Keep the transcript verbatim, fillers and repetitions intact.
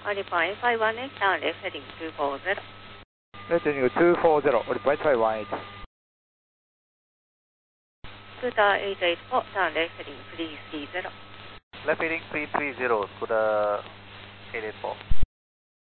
Oripa F I one eight, turn left heading two four zero. Left heading two four zero, Oripa F I one eight. Scooter eight eight four, turn left heading three three zero. Left heading three three zero, Scooter eight eight four.